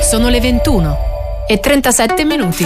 Sono le 21:37.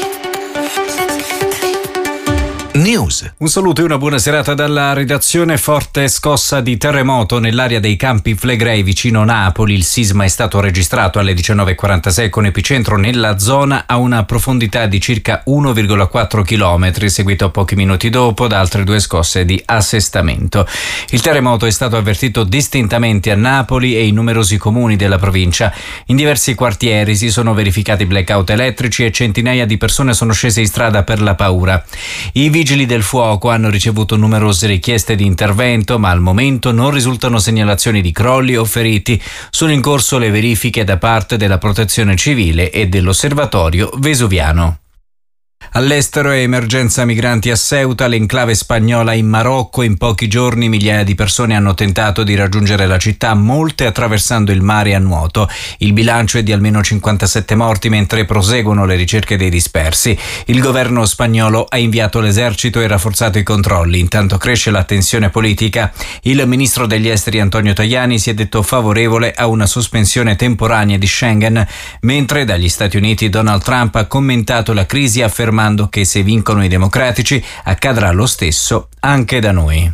News. Un saluto e una buona serata dalla redazione. Forte scossa di terremoto nell'area dei Campi Flegrei vicino Napoli. Il sisma è stato registrato alle 19:46 con epicentro nella zona a una profondità di circa 1,4 km, seguito pochi minuti dopo da altre 2 scosse di assestamento. Il terremoto è stato avvertito distintamente a Napoli e in numerosi comuni della provincia. In diversi quartieri si sono verificati blackout elettrici e centinaia di persone sono scese in strada per la paura. I vigili del fuoco hanno ricevuto numerose richieste di intervento, ma al momento non risultano segnalazioni di crolli o feriti. Sono in corso le verifiche da parte della Protezione Civile e dell'Osservatorio Vesuviano. All'estero è emergenza migranti a Ceuta, l'enclave spagnola in Marocco. In pochi giorni migliaia di persone hanno tentato di raggiungere la città, molte attraversando il mare a nuoto. Il bilancio è di almeno 57 morti mentre proseguono le ricerche dei dispersi. Il governo spagnolo ha inviato l'esercito e rafforzato i controlli. Intanto cresce la tensione politica. Il ministro degli esteri Antonio Tajani si è detto favorevole a una sospensione temporanea di Schengen, mentre dagli Stati Uniti Donald Trump ha commentato la crisi affermando che se vincono i democratici accadrà lo stesso anche da noi.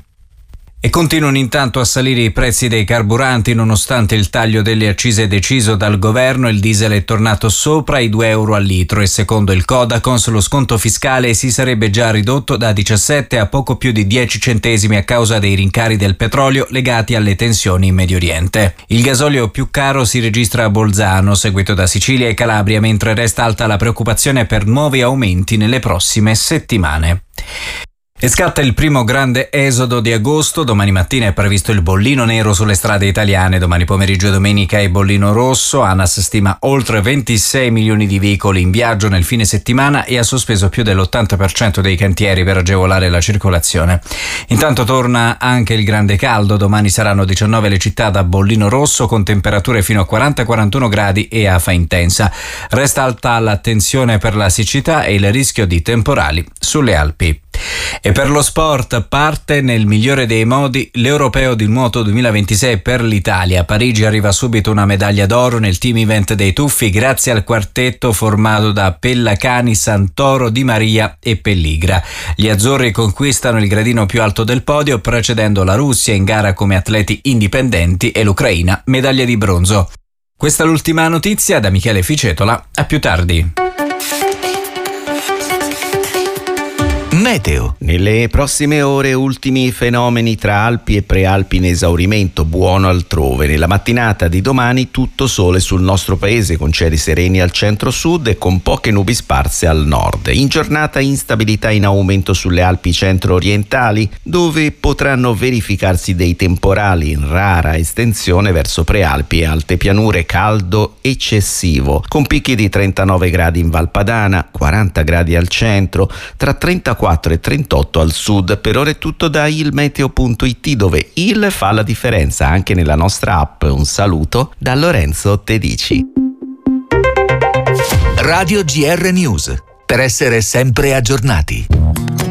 E continuano intanto a salire i prezzi dei carburanti nonostante il taglio delle accise deciso dal governo. Il diesel è tornato sopra i 2 euro al litro e secondo il Codacons lo sconto fiscale si sarebbe già ridotto da 17 a poco più di 10 centesimi a causa dei rincari del petrolio legati alle tensioni in Medio Oriente. Il gasolio più caro si registra a Bolzano, seguito da Sicilia e Calabria, mentre resta alta la preoccupazione per nuovi aumenti nelle prossime settimane. E scatta il primo grande esodo di agosto. Domani mattina è previsto il bollino nero sulle strade italiane. Domani pomeriggio e domenica è bollino rosso. ANAS stima oltre 26 milioni di veicoli in viaggio nel fine settimana e ha sospeso più dell'80% dei cantieri per agevolare la circolazione. Intanto torna anche il grande caldo. Domani saranno 19 le città da bollino rosso con temperature fino a 40-41 gradi e afa intensa. Resta alta l'attenzione per la siccità e il rischio di temporali sulle Alpi. E per lo sport parte nel migliore dei modi l'Europeo di nuoto 2026 per l'Italia. A Parigi arriva subito una medaglia d'oro nel team event dei tuffi grazie al quartetto formato da Pellacani, Santoro, Di Maria e Pelligra. Gli azzurri conquistano il gradino più alto del podio precedendo la Russia in gara come atleti indipendenti e l'Ucraina medaglia di bronzo. Questa è l'ultima notizia da Michele Ficetola. A più tardi. Meteo. Nelle prossime ore ultimi fenomeni tra Alpi e Prealpi in esaurimento, buono altrove. Nella mattinata di domani tutto sole sul nostro paese con cieli sereni al centro-sud e con poche nubi sparse al nord. In giornata instabilità in aumento sulle Alpi centro-orientali dove potranno verificarsi dei temporali in rara estensione verso Prealpi e alte pianure, caldo eccessivo con picchi di 39 gradi in Valpadana, 40 gradi al centro, tra 34 e 38 al sud. Per ora è tutto da ilmeteo.it dove il fa la differenza anche nella nostra app. Un saluto da Lorenzo Tedici. Radio GR News, per essere sempre aggiornati.